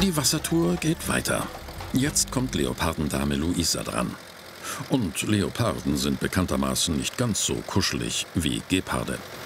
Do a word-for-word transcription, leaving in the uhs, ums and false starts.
Die Wassertour geht weiter. Jetzt kommt Leopardendame Luisa dran. Und Leoparden sind bekanntermaßen nicht ganz so kuschelig wie Geparde.